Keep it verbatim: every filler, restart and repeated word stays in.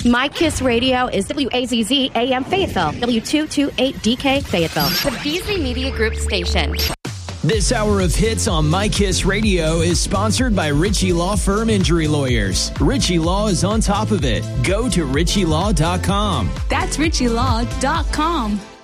My Kiss Radio is W A Z Z A M Fayetteville, W two twenty-eight D K Fayetteville. The Beasley Media Group station. This hour of hits on My Kiss Radio is sponsored by Ritchie Law Firm Injury Lawyers. Ritchie Law is on top of it. Go to ritchie law dot com. That's ritchie law dot com.